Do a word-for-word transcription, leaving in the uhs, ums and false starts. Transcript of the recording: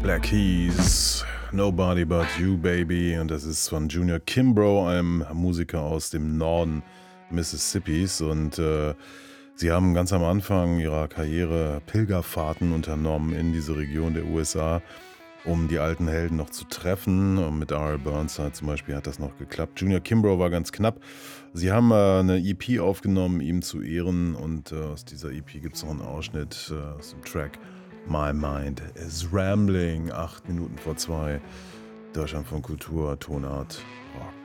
Black Keys, Nobody But You Baby, und das ist von Junior Kimbrough, einem Musiker aus dem Norden Mississippis, und äh, sie haben ganz am Anfang ihrer Karriere Pilgerfahrten unternommen in diese Region der U S A, um die alten Helden noch zu treffen. Und mit R L. Burnside zum Beispiel hat das noch geklappt. Junior Kimbrough war ganz knapp. Sie haben äh, eine E P aufgenommen, ihm zu Ehren, und äh, aus dieser E P gibt es noch einen Ausschnitt äh, aus dem Track My Mind is Rambling. Acht Minuten vor zwei. Deutschland von Kultur, Tonart, Rock.